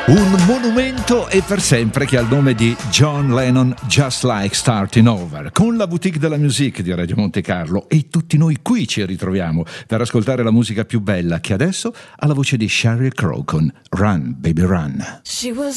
Un monumento e per sempre che ha il nome di John Lennon, Just Like Starting Over, con la boutique della musique di Radio Monte Carlo, e tutti noi qui ci ritroviamo per ascoltare la musica più bella, che adesso ha la voce di Sheryl Crow con Run Baby Run. She was